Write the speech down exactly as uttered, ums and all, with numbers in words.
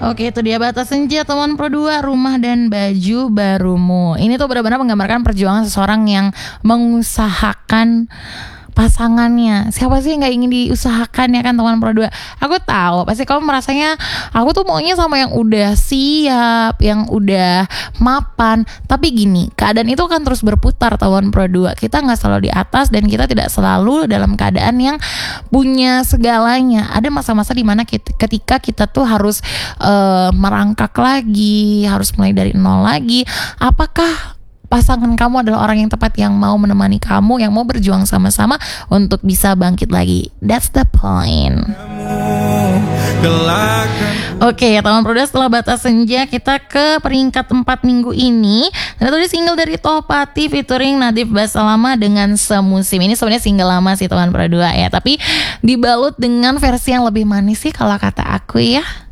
Oke, itu dia Batas Senja teman Pro dua, Rumah dan Baju Barumu. Ini tuh benar-benar menggambarkan perjuangan seseorang yang mengusahakan pasangannya. Siapa sih yang gak ingin diusahakan ya kan teman Pro dua? Aku tahu pasti kamu merasanya aku tuh maunya sama yang udah siap, yang udah mapan. Tapi gini, keadaan itu kan terus berputar teman Pro dua. Kita gak selalu di atas dan kita tidak selalu dalam keadaan yang punya segalanya. Ada masa-masa dimana kita, ketika kita tuh harus uh, merangkak lagi, harus mulai dari nol lagi. Apakah pasangan kamu adalah orang yang tepat, yang mau menemani kamu, yang mau berjuang sama-sama untuk bisa bangkit lagi? That's the point. Oke, okay, teman Pro dua, setelah Batas Senja kita ke peringkat empat minggu ini. Dan itu single dari Tohpati featuring Nadif Basalama dengan Semusim. Ini sebenarnya single lama sih teman Pro dua ya, tapi dibalut dengan versi yang lebih manis sih kalau kata aku ya.